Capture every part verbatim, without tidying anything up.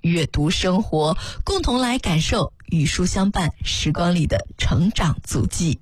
阅读生活，共同来感受与书相伴时光里的成长足迹。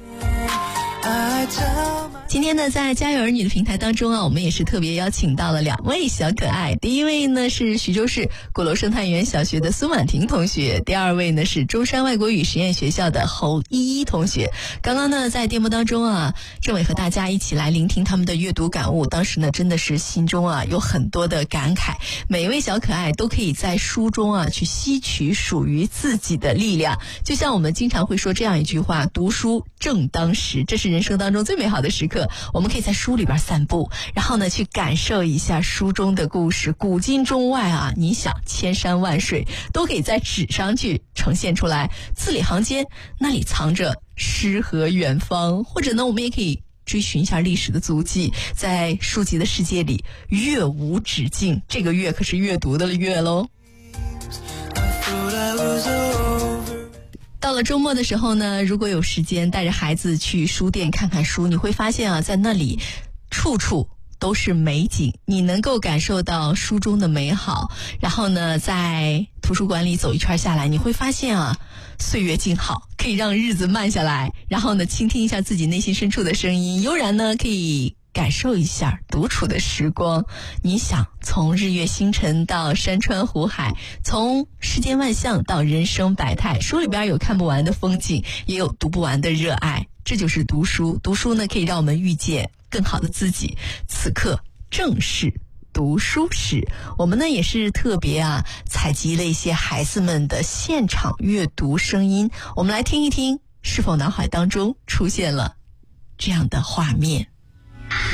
今天呢，在家有儿女的平台当中啊，我们也是特别邀请到了两位小可爱。第一位呢是徐州市鼓楼生态园小学的苏婉婷同学，第二位呢是中山外国语实验学校的侯依依同学。刚刚呢在节目当中啊，政委和大家一起来聆听他们的阅读感悟，当时呢真的是心中啊有很多的感慨。每一位小可爱都可以在书中啊去吸取属于自己的力量。就像我们经常会说这样一句话，读书正当时，这是人生当中最美好的时刻。我们可以在书里边散步，然后呢去感受一下书中的故事，古今中外啊，你想千山万水都可以在纸上去呈现出来，字里行间那里藏着诗和远方。或者呢我们也可以追寻一下历史的足迹，在书籍的世界里阅无止境，这个阅可是阅读的阅喽。到了周末的时候呢，如果有时间带着孩子去书店看看书，你会发现啊，在那里处处都是美景，你能够感受到书中的美好。然后呢，在图书馆里走一圈下来，你会发现啊，岁月静好，可以让日子慢下来。然后呢，倾听一下自己内心深处的声音，悠然呢可以感受一下独处的时光。你想从日月星辰到山川湖海，从世间万象到人生百态，书里边有看不完的风景，也有读不完的热爱。这就是读书。读书呢可以让我们遇见更好的自己。此刻正是读书时，我们呢也是特别啊采集了一些孩子们的现场阅读声音，我们来听一听，是否脑海当中出现了这样的画面。